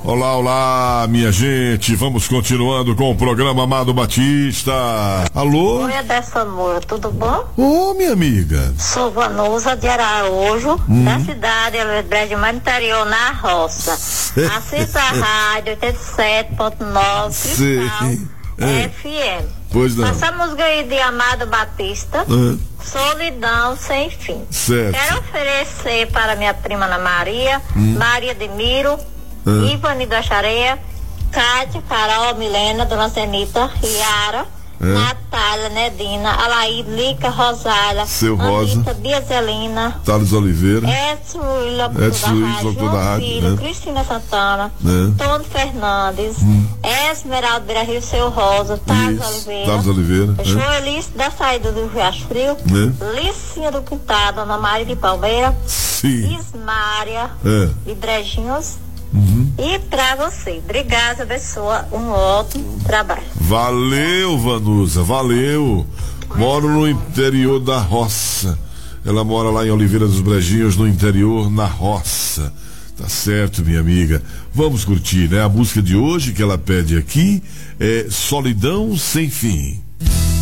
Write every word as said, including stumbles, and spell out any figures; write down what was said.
Olá, olá, minha gente. Vamos continuando com o programa Amado Batista. Alô? Oi, Adesso Amor, tudo bom? Ô, oh, minha amiga. Sou Vanusa de Araújo, hum. da cidade de Mar Interior, na roça. Assista a rádio oitenta e sete ponto nove Cristal é. F M. Pois não. Essa música aí de Amado Batista, é. Solidão Sem Fim. Certo. Quero oferecer para minha prima Ana Maria, hum. Maria de Miro, é. Ivani da Chareia, Cátia, Carol, Milena, Dona Zenita, Yara, é. Natália, Nedina, Alaíde, Lica, Rosália, Seu Rosa, Anitta, Biazelina, Thales Oliveira, Edson Luiz, locutor da rádio, Filho, né? Cristina Santana, é. Tony Fernandes, hum. Esmeralda Beira Rio, Seu Rosa, Thales Oliveira, Thales Oliveira, é. Joelice da saída do Riacho Frio, é. Licinha do Quintal, Dona Maria de Palmeira, Sim. Ismária, é. de Brejinhos. Uhum. E pra você, obrigada, pessoa, um ótimo trabalho. Valeu, Vanusa, valeu. Moro no interior da roça. Ela mora lá em Oliveira dos Brejinhos, no interior, na roça. Tá certo, minha amiga. Vamos curtir, né? A música de hoje que ela pede aqui é Solidão Sem Fim.